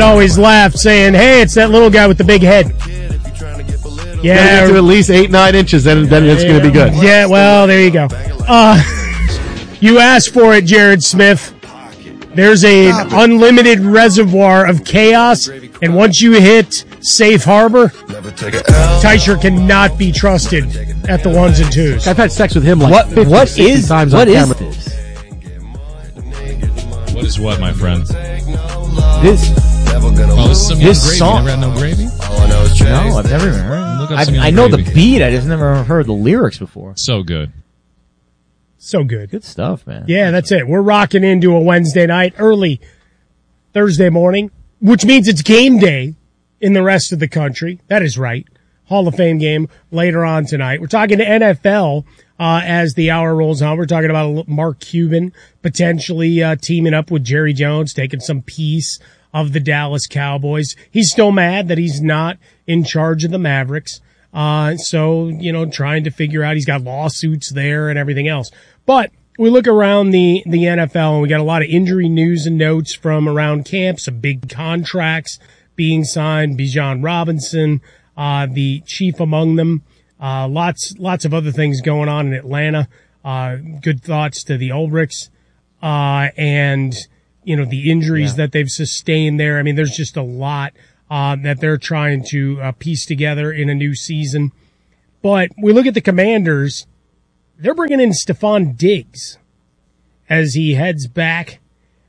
always laugh saying, hey, it's that little guy with the big head. Yeah. Get to at least 8-9 inches, then it's going to be good. Yeah, well, there you go. You asked for it, Jared Smith. There's an unlimited reservoir of chaos, and once you hit safe harbor, Teicher cannot be trusted at the ones and twos. I've had sex with him like 50 times on camera. What is this? What is what, my friend? This is some this gravy. song. You never had no gravy? No, I've never even heard. Look up some I know gravy. the beat. I just never heard the lyrics before. So good. So good. Good stuff, man. Yeah, that's it. We're rocking into a Wednesday night, early Thursday morning, which means it's game day in the rest of the country. That is right. Hall of Fame game later on tonight. We're talking to NFL as the hour rolls on. We're talking about Mark Cuban potentially teaming up with Jerry Jones, taking some piece of the Dallas Cowboys. He's still mad that he's not in charge of the Mavericks. So, trying to figure out, he's got lawsuits there and everything else. But we look around the NFL and we got a lot of injury news and notes from around camp, some big contracts being signed, Bijan Robinson, the chief among them, lots of other things going on in Atlanta. Good thoughts to the Ulbrichts, and, the injuries that they've sustained there. I mean, there's just a lot that they're trying to piece together in a new season. But we look at the Commanders. They're bringing in Stephon Diggs as he heads back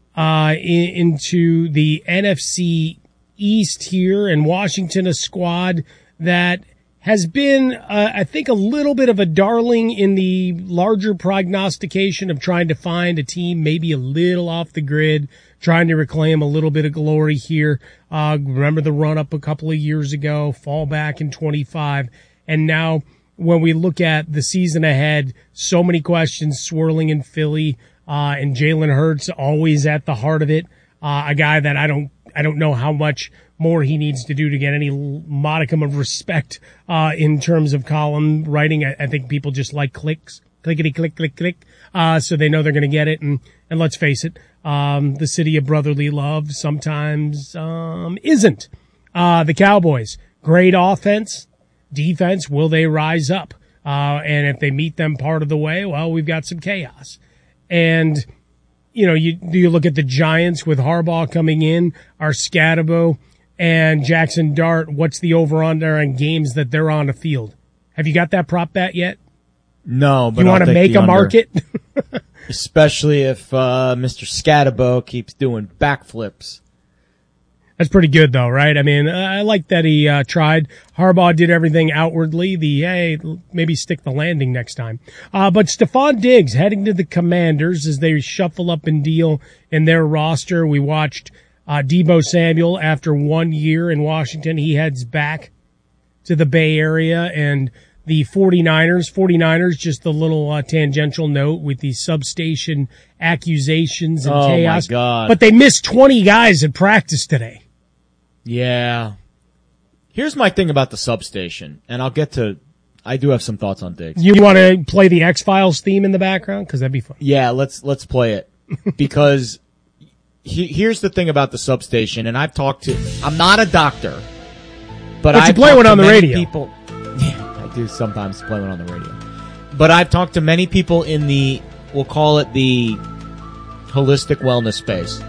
into the NFC East here, and Washington, a squad that has been, I think, a little bit of a darling in the larger prognostication of trying to find a team maybe a little off the grid, trying to reclaim a little bit of glory here. Remember the run-up a couple of years ago, fall back in 25, and now when we look at the season ahead, so many questions swirling in Philly, and Jalen Hurts always at the heart of it. A guy that I don't know how much more he needs to do to get any modicum of respect, in terms of column writing. I think people just like clicks, clickety click, click, click. So they know they're going to get it. And let's face it, the city of brotherly love sometimes, isn't. The Cowboys, great offense. Defense, will they rise up? And if they meet them part of the way, well, we've got some chaos. And, you look at the Giants with Harbaugh coming in, Arcadibo and Jackson Dart. What's the over-under on games that they're on the field? Have you got that prop bet yet? No, but you want to make a market? Especially if Mr. Scatabo keeps doing backflips. That's pretty good, though, right? I mean, I like that he tried. Harbaugh did everything outwardly. Maybe stick the landing next time. But Stephon Diggs heading to the Commanders as they shuffle up and deal in their roster. We watched Deebo Samuel after 1 year in Washington. He heads back to the Bay Area, and the 49ers, just a little tangential note with the substation accusations and chaos. My God. But they missed 20 guys at practice today. Yeah. Here's my thing about the substation, and I do have some thoughts on Diggs. You want to play the X-Files theme in the background? Because that'd be fun. Yeah, let's play it. Because here's the thing about the substation, and I'm not a doctor, but you play one on the radio. Yeah, I do sometimes play one on the radio. But I've talked to many people in we'll call it the holistic wellness space.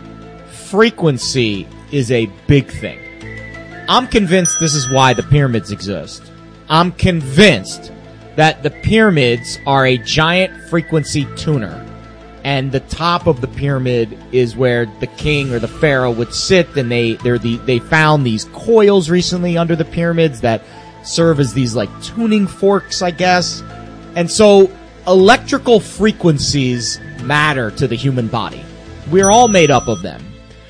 Frequency is a big thing. I'm convinced this is why the pyramids exist. I'm convinced that the pyramids are a giant frequency tuner. And the top of the pyramid is where the king or the pharaoh would sit, and they found these coils recently under the pyramids that serve as these like tuning forks, I guess. And so electrical frequencies matter to the human body. We're all made up of them.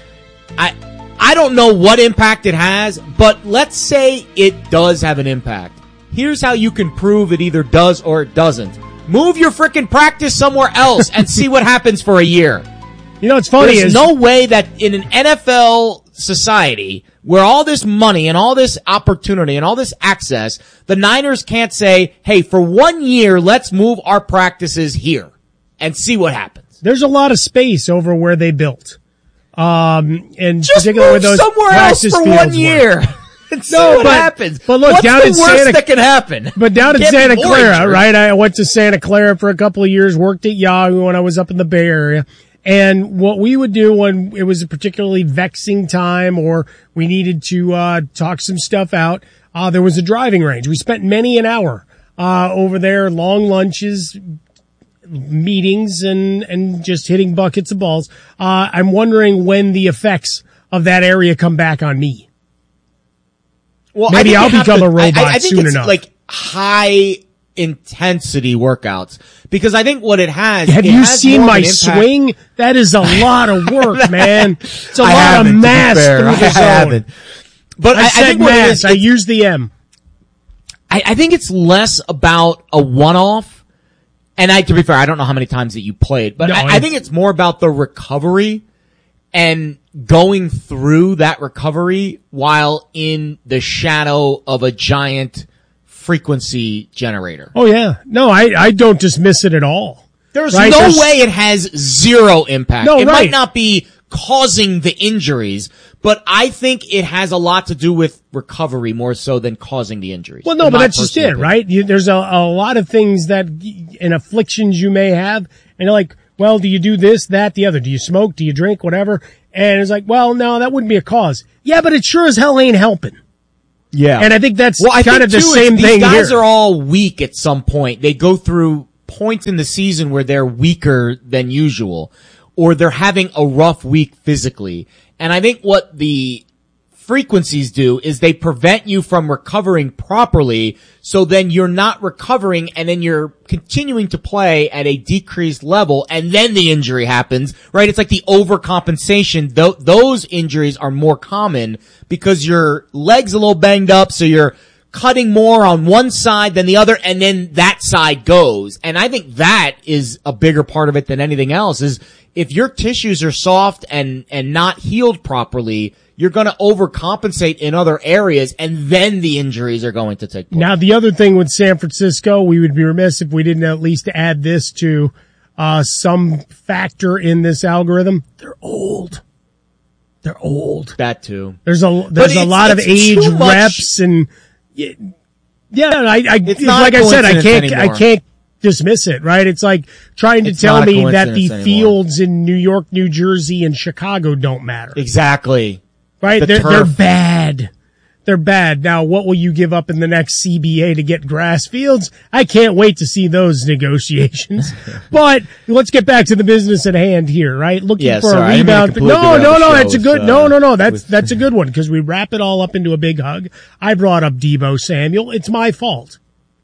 I don't know what impact it has, but let's say it does have an impact. Here's how you can prove it either does or it doesn't. Move your frickin' practice somewhere else and see what happens for a year. What's funny There's no way that in an NFL society where all this money and all this opportunity and all this access, the Niners can't say, hey, for 1 year, let's move our practices here and see what happens. There's a lot of space over where they built. And just particularly move with those somewhere else practice for fields 1 were. year. And see No, what happens. But look, what's down the in worst Santa, that can happen? But down in Get Santa more Clara, injured. right? I went to Santa Clara for a couple of years, worked at Yahoo when I was up in the Bay Area. And what we would do when it was a particularly vexing time or we needed to talk some stuff out, there was a driving range. We spent many an hour over there, long lunches, meetings, and just hitting buckets of balls. I'm wondering when the effects of that area come back on me. Well, Maybe I'll become a robot I think soon it's enough. like high intensity workouts because I think what it has. Have it you has seen more of my an impact. swing? That is a lot of work, man. It's a I lot haven't, of to be mass fair. through the I zone. haven't. But I I said think what it mass. is, I used the M. I think it's less about a one-off. And to be fair, I don't know how many times that you played, but No, I think it's more about the recovery and going through that recovery while in the shadow of a giant frequency generator. Oh yeah. No, I don't dismiss it at all. There's Right, no there's- way it has zero impact. No, it right. might not be causing the injuries, but I think it has a lot to do with recovery more so than causing the injuries. Well, no, in but my that's just personal it, opinion. right? There's a lot of things that and afflictions you may have, and you're like, well, do you do this, that, the other? Do you smoke? Do you drink? Whatever. And it's like, well, no, that wouldn't be a cause. Yeah, but it sure as hell ain't helping. Yeah. And I think that's Well, I kind think of the too, same thing these guys here. are all weak at some point. They go through points in the season where they're weaker than usual, or they're having a rough week physically. And I think what the frequencies do is they prevent you from recovering properly, so then you're not recovering and then you're continuing to play at a decreased level and then the injury happens, right? It's like the overcompensation. Those injuries are more common because your leg's a little banged up, so you're cutting more on one side than the other, and then that side goes. And I think that is a bigger part of it than anything else, is if your tissues are soft and not healed properly, you're going to overcompensate in other areas, and then the injuries are going to take place. Now, the other thing with San Francisco, we would be remiss if we didn't at least add this to some factor in this algorithm. They're old. They're old. That too. There's a lot of it's age too much- reps and yeah. It's not like I said, I coincidence can't anymore. dismiss it. Right? It's like trying to It's tell not a me that the coincidence anymore. fields in New York, New Jersey, and Chicago don't matter. Exactly. Right? The They're turf. bad. They're bad. Now, what will you give up in the next CBA to get grass fields? I can't wait to see those negotiations. But let's get back to the business at hand here, right? Looking Yeah, for sorry, a I didn't mean to rebound. completely No, derail the that's a show good. with, No. That's a good one because we wrap it all up into a big hug. I brought up Deebo Samuel. It's my fault.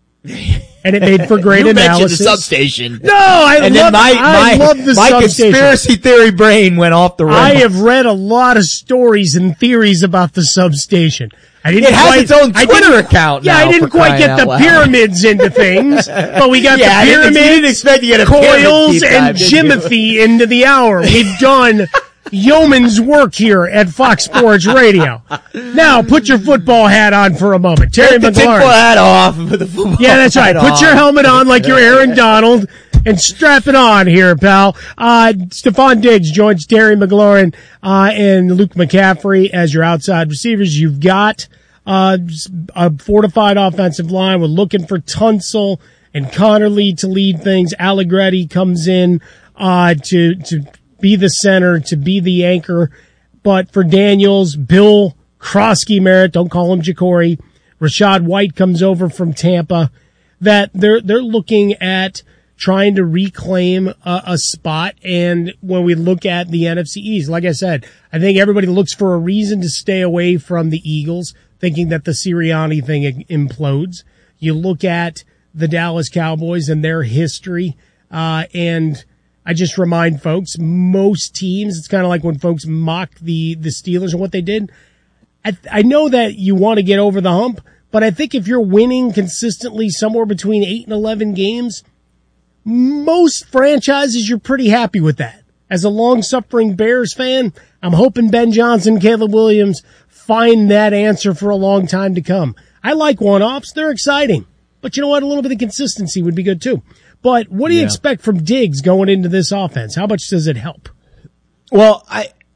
And it made for great you analysis. mentioned the substation. No, I love the my substation. conspiracy theory brain went off the rails. I have read a lot of stories and theories about the substation. It has its own Twitter account Yeah, now, I didn't for quite crying get out the loud. pyramids into things, but we got Yeah, I the didn't pyramids, expect to get a pyramid coils, deep and dive, did you? Jimothy into the hour. We've done yeoman's work here at Fox Sports Radio. Now, put your football hat on for a moment. Terry Take the tinfoil McLaurin. hat off. Put the football Yeah, that's right. hat Put your on. helmet on like you're Aaron Donald and strap it on here, pal. Stephon Diggs joins Terry McLaurin and Luke McCaffrey as your outside receivers. You've got a fortified offensive line. We're looking for Tunsil and Connerly to lead things. Allegretti comes in to be the center, to be the anchor. But for Daniels, Bill Krosky Merritt, don't call him Jacory. Rashad White comes over from Tampa. That they're looking at trying to reclaim a spot. And when we look at the NFC East, like I said, I think everybody looks for a reason to stay away from the Eagles, thinking that the Sirianni thing implodes. You look at the Dallas Cowboys and their history, and I just remind folks, most teams, it's kind of like when folks mock the Steelers and what they did. I know that you want to get over the hump, but I think if you're winning consistently somewhere between 8 and 11 games, most franchises, you're pretty happy with that. As a long-suffering Bears fan, I'm hoping Ben Johnson, Caleb Williams find that answer for a long time to come. I like one-offs. They're exciting. But you know what? A little bit of consistency would be good too. But what do you expect from Diggs going into this offense? How much does it help? Well,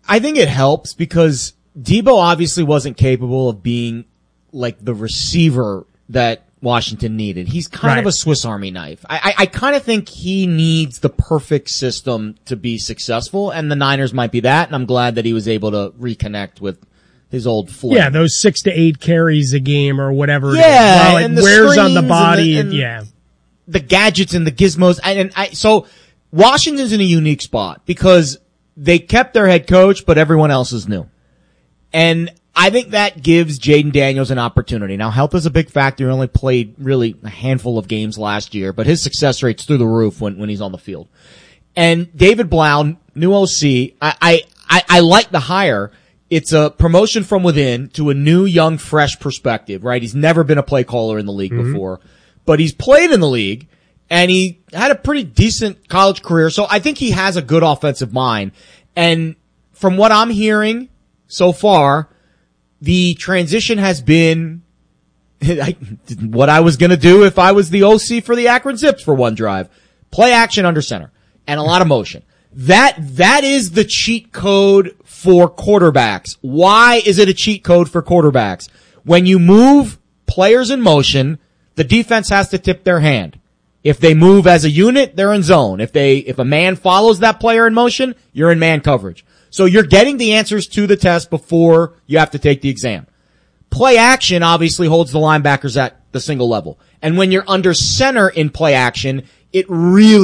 I think it helps because Debo obviously wasn't capable of being like the receiver that Washington needed. He's kind of a Swiss Army knife. I kind of think he needs the perfect system to be successful, and the Niners might be that, and I'm glad that he was able to reconnect with his old flame. Yeah, those 6 to 8 carries a game or whatever it is. Yeah, Well, and it the wears on the screens body. and the gadgets and the gizmos. So Washington's in a unique spot because they kept their head coach, but everyone else is new. And I think that gives Jaden Daniels an opportunity. Now, health is a big factor. He only played really a handful of games last year, but his success rate's through the roof when he's on the field. And David Blau, new OC, I like the hire. It's a promotion from within to a new, young, fresh perspective, right? He's never been a play caller in the league before, but he's played in the league and he had a pretty decent college career. So I think he has a good offensive mind. And from what I'm hearing so far, the transition has been what I was going to do if I was the OC for the Akron Zips for one drive. Play action under center and a lot of motion. That is the cheat code for quarterbacks. Why is it a cheat code for quarterbacks? When you move players in motion, the defense has to tip their hand. If they move as a unit, they're in zone. If a man follows that player in motion, you're in man coverage. So you're getting the answers to the test before you have to take the exam. Play action obviously holds the linebackers at the single level. And when you're under center in play action, it really